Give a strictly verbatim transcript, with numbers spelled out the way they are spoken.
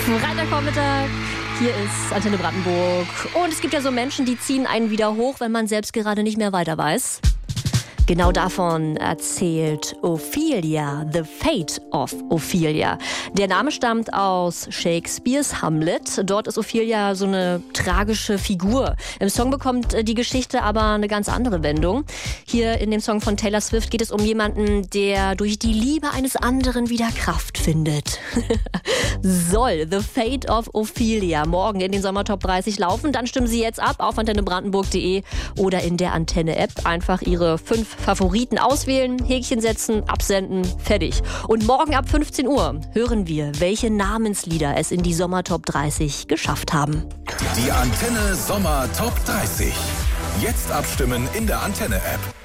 Freitagvormittag, hier ist Antenne Brandenburg. Und es gibt ja so Menschen, die ziehen einen wieder hoch, wenn man selbst gerade nicht mehr weiter weiß. Genau davon erzählt Ophelia, The Fate of Ophelia. Der Name stammt aus Shakespeares Hamlet. Dort ist Ophelia so eine tragische Figur. Im Song bekommt die Geschichte aber eine ganz andere Wendung. Hier in dem Song von Taylor Swift geht es um jemanden, der durch die Liebe eines anderen wieder Kraft findet. Soll The Fate of Ophelia morgen in den Sommertop dreißig laufen, dann stimmen Sie jetzt ab auf antenne brandenburg punkt de oder in der Antenne-App. Einfach Ihre fünf Favoriten auswählen, Häkchen setzen, absenden, fertig. Und morgen ab fünfzehn Uhr hören wir, welche Namenslieder es in die Sommertop dreißig geschafft haben. Die Antenne Sommer Top dreißig. Jetzt abstimmen in der Antenne-App.